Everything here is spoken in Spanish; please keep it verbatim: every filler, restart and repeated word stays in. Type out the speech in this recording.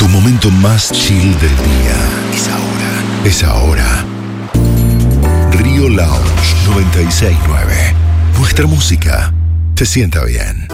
Tu momento más chill del día. Es ahora. Es ahora. Río Lounge noventa y seis punto nueve. Nuestra música te sienta bien.